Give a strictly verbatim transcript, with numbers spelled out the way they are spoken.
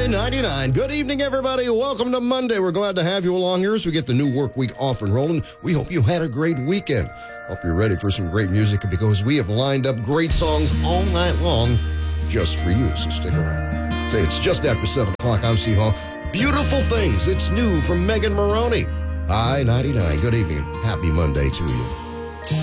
ninety-nine. Good evening, everybody. Welcome to Monday. We're glad to have you along here as we get the new work week off and rolling. We hope you had a great weekend. Hope you're ready for some great music because we have lined up great songs all night long just for you, so stick around. Say it's just after seven o'clock. I'm Steve Hall. Beautiful Things. It's new from Megan Maroney. I ninety-nine. Good evening. Happy Monday to you.